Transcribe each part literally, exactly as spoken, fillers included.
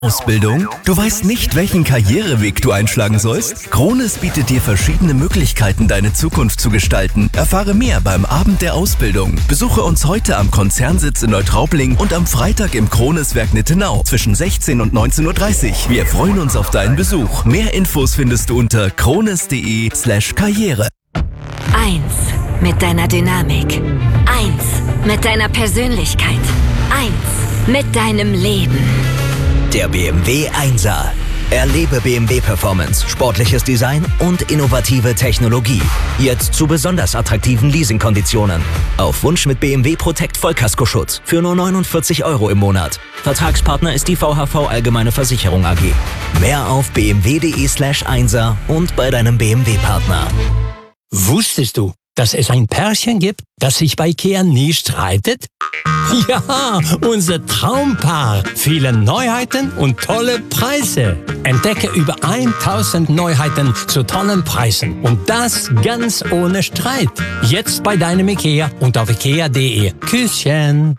Ausbildung? Du weißt nicht, welchen Karriereweg du einschlagen sollst? Krones bietet dir verschiedene Möglichkeiten, deine Zukunft zu gestalten. Erfahre mehr beim Abend der Ausbildung. Besuche uns heute am Konzernsitz in Neutraubling und am Freitag im Kroneswerk Nittenau zwischen sechzehn und neunzehn Uhr dreißig. Wir freuen uns auf deinen Besuch. Mehr Infos findest du unter krones.de slash Karriere. Eins mit deiner Dynamik. Eins mit deiner Persönlichkeit. Eins mit deinem Leben. Der B M W Einser. Erlebe B M W Performance, sportliches Design und innovative Technologie. Jetzt zu besonders attraktiven Leasingkonditionen. Auf Wunsch mit B M W Protect Vollkaskoschutz für nur neunundvierzig Euro im Monat. Vertragspartner ist die V H V Allgemeine Versicherung A G. Mehr auf bmw.de slash Einser und bei deinem B M W-Partner. Wusstest du, dass es ein Pärchen gibt, das sich bei IKEA nie streitet? Ja, unser Traumpaar. Viele Neuheiten und tolle Preise. Entdecke über tausend Neuheiten zu tollen Preisen. Und das ganz ohne Streit. Jetzt bei deinem IKEA und auf ikea punkt de. Küsschen.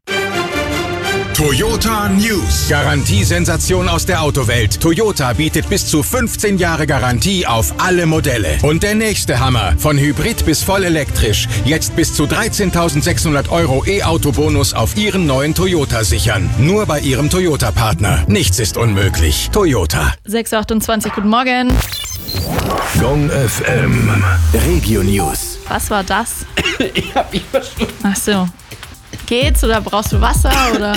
Toyota News. Garantiesensation aus der Autowelt. Toyota bietet bis zu fünfzehn Jahre Garantie auf alle Modelle. Und der nächste Hammer. Von Hybrid bis voll elektrisch. Jetzt bis zu dreizehntausendsechshundert Euro E-Auto-Bonus auf Ihren neuen Toyota sichern. Nur bei Ihrem Toyota-Partner. Nichts ist unmöglich. Toyota. sechs Uhr achtundzwanzig, guten Morgen. Gong F M. Regio News. Was war das? Ich hab mich verschluckt. Ach so. Geht's oder brauchst du Wasser oder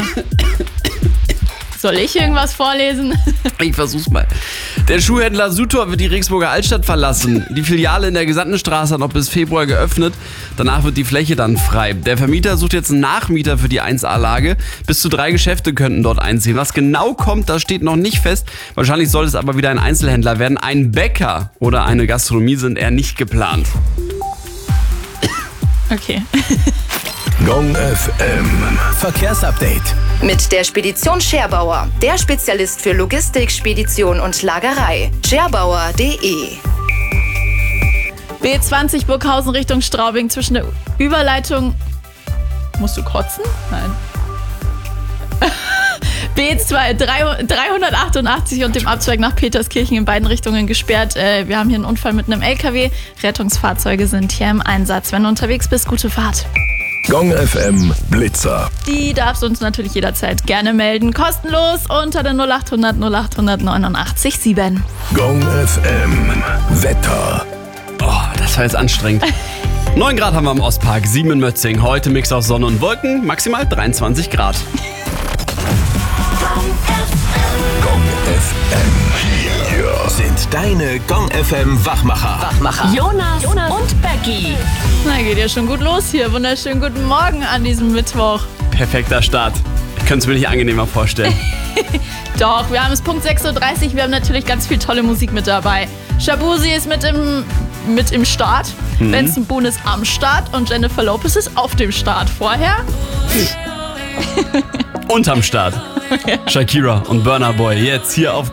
soll ich irgendwas vorlesen? Ich versuch's mal. Der Schuhhändler Sutor wird die Regensburger Altstadt verlassen. Die Filiale in der Gesandtenstraße hat noch bis Februar geöffnet. Danach wird die Fläche dann frei. Der Vermieter sucht jetzt einen Nachmieter für die eins A-Lage. Bis zu drei Geschäfte könnten dort einziehen. Was genau kommt, das steht noch nicht fest. Wahrscheinlich soll es aber wieder ein Einzelhändler werden. Ein Bäcker oder eine Gastronomie sind eher nicht geplant. Okay. Gong F M. Verkehrsupdate. Mit der Spedition Scherbauer, der Spezialist für Logistik, Spedition und Lagerei. scherbauer punkt de. B zwanzig Burghausen Richtung Straubing zwischen der Überleitung... Musst du kotzen? Nein. B dreihundertachtundachtzig und dem Abzweig nach Peterskirchen in beiden Richtungen gesperrt. Äh, wir haben hier einen Unfall mit einem L K W. Rettungsfahrzeuge sind hier im Einsatz. Wenn du unterwegs bist, gute Fahrt. Gong F M Blitzer. Die darfst du uns natürlich jederzeit gerne melden. Kostenlos unter der null acht hundert null acht hundert neunundachtzig sieben. Gong F M Wetter. Oh, das war jetzt anstrengend. neun Grad haben wir im Ostpark, sieben in Mötzing. Heute Mix aus Sonne und Wolken, maximal dreiundzwanzig Grad. Gong F M. Hier sind deine Gong F M Wachmacher. Wachmacher. Jonas, Jonas und Becky. Na, geht ja schon gut los hier. Wunderschönen guten Morgen an diesem Mittwoch. Perfekter Start. Ich könnte es mir nicht angenehmer vorstellen. Doch, wir haben es Punkt sechs Uhr dreißig. Wir haben natürlich ganz viel tolle Musik mit dabei. Shabuzi ist mit im, mit im Start. Mhm. Benson Boone ist am Start und Jennifer Lopez ist auf dem Start. Vorher? Unterm Start. Shakira und Burna Boy jetzt hier auf